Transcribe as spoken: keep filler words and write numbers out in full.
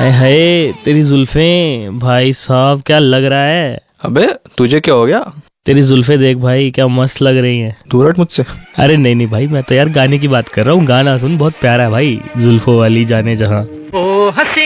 अरे हाय तेरी जुल्फें भाई साहब, क्या लग रहा है। अबे तुझे क्या हो गया? तेरी जुल्फें देख भाई, क्या मस्त लग रही हैं। दूर हट मुझसे। अरे नहीं नहीं भाई, मैं तो यार गाने की बात कर रहा हूँ। गाना सुन, बहुत प्यारा है भाई, जुल्फों वाली जाने जहाँ।